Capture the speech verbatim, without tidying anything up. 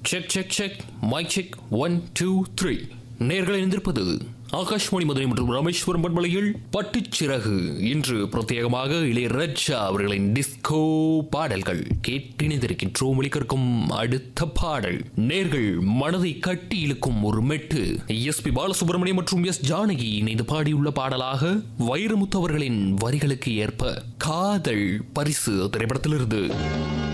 Check check check mic check one two three. நேர்களை இணைந்திருப்பது ஆகாஷ்வாணி மதுரை மற்றும் ராமேஸ்வரம் பண்பலையில் பட்டுச்சிறகு. இன்று பிரத்யேகமாக இளையராஜா அவர்களின் டிஸ்கோ பாடல்கள் கேட்டிணைந்திருக்கின்றோம். ஒலிக்கற்கும் அடுத்த பாடல் நேர்கள் மனதை கட்டி இழுக்கும் ஒரு மெட்டு. எஸ் பி பாலசுப்ரமணியம் மற்றும் எஸ் ஜானகி இணைந்து பாடியுள்ள பாடலாக வைரமுத்து அவர்களின் வரிகளுக்கு ஏற்ப காதல் பரிசு திரைப்படத்திலிருந்து.